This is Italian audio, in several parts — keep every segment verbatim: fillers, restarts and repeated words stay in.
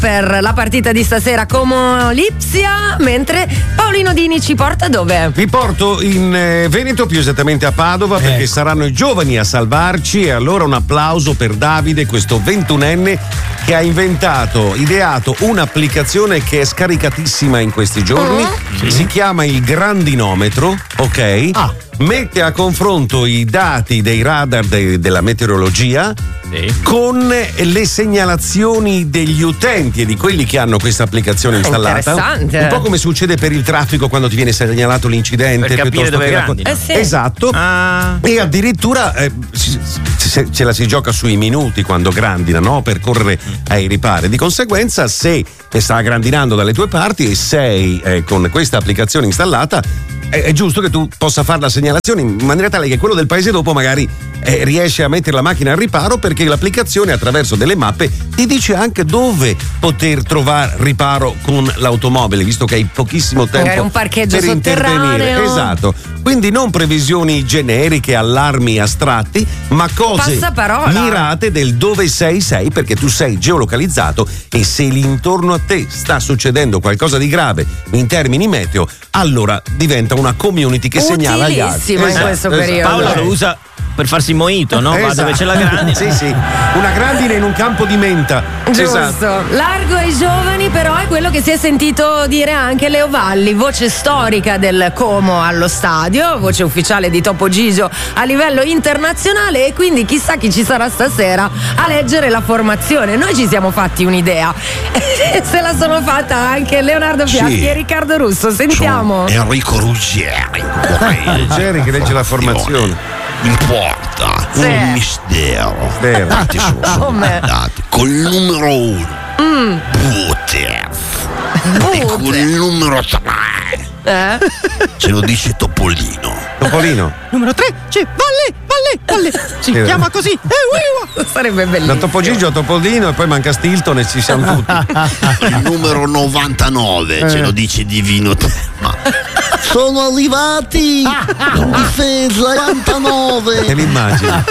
per la partita di stasera Como Lipsia, mentre Paolino Dini ci porta dove? Vi porto in eh, Veneto, più esattamente a Padova, Eh. perché saranno i giovani a salvarci. E allora un applauso per Davide, questo ventunenne che ha inventato, ideato un'applicazione che è scaricatissima in questi giorni. Oh. Si chiama il grandinometro, ok? Ah. Mette a confronto i dati dei radar de- della meteorologia Sì. con le segnalazioni degli utenti e di quelli che hanno questa applicazione installata. Interessante. Un po' come succede per il traffico quando ti viene segnalato l'incidente. Per capire piuttosto dove che la- grandina. Eh sì. Esatto. Ah. E addirittura eh, si- se- ce la si gioca sui minuti quando grandina, no? Per correre ai ripari. Di conseguenza, se sta grandinando dalle tue parti e sei eh, con questa applicazione installata, è, è giusto che tu possa fare la segnalazione in maniera tale che quello del paese dopo magari eh, riesce a mettere la macchina al riparo, perché l'applicazione attraverso delle mappe ti dice anche dove poter trovare riparo con l'automobile, visto che hai pochissimo tempo Magari un parcheggio per intervenire. sotterraneo. Esatto. Quindi non previsioni generiche, allarmi astratti, ma cose Passaparola. mirate del dove sei sei, perché tu sei geolocalizzato e se l'intorno a te sta succedendo qualcosa di grave in termini meteo, allora diventa una community che segnala gli altri. Utilissima in questo periodo. Paola lo usa per farsi mojito, no? Va Esatto. dove c'è la grandine. Sì, sì. Una grandine in un campo di menta. Giusto. Esatto. Largo ai giovani, però è quello che si è sentito dire anche Leo Valli, voce storica del Como allo stadio, voce ufficiale di Topo Gigio a livello internazionale, e quindi chissà chi ci sarà stasera a leggere la formazione. Noi ci siamo fatti un'idea. Se la sono fatta anche Leonardo Piatti Sì. e Riccardo Russo. Sentiamo. Enrico Ruggeri. Ruggeri che legge la formazione. In porta, Sì. un mistero. Vero. Dati sono, sono Come? mandati con il numero uno, Mm. Butev. E con il numero tre Eh? ce lo dice Topolino. Topolino. Numero tre, c'è Valle, Valle, Valle. Si Sì. chiama così. Eh, uiva. Sarebbe Da bellissimo. Topo Gigio a Topolino e poi manca Stilton e ci siamo tutti. Il numero novantanove ce lo dice Divino Tema. Sono arrivati in difesa Te novantanove. l'immagini?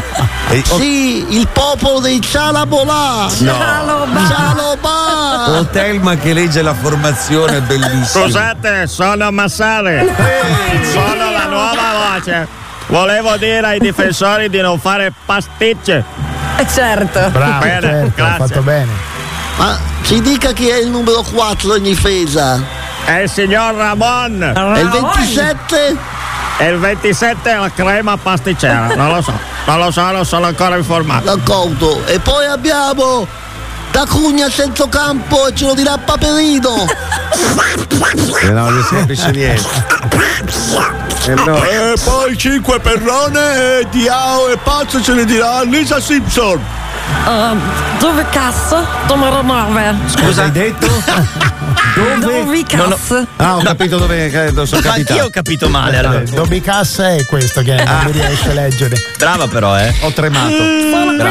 E- oh, Sì, il popolo dei Cialabolà. Ciao, ba- Cialobà. oh, Telma che legge la formazione è bellissimo. Scusate, sono Massale. Sono la nuova voce. Volevo dire ai difensori di non fare pasticce. Eh, certo. Bravo, Bene, certo, ha grazie. fatto bene. Ma ci dica chi è il numero quattro in difesa. È il signor Ramon. E il ventisette? E il ventisette è la crema pasticcera. Non lo so. Non lo so, non sono ancora informato. D'accordo. E poi abbiamo D'Acugna a centrocampo e ce lo dirà Paperino. Eh no, non si capisce niente. Eh no. E poi cinque Perrone e Diao e Pazzo ce ne dirà Lisa Simpson. Dove cazzo? Numero nove. Cosa hai detto? Dove? Dove cazzo? Ah, ho capito dove, dove sono Ma capitato. anch'io ho capito male. Allora. Dobby Cassa è questo che non riesce a leggere. Brava però, eh. Ho tremato. Sono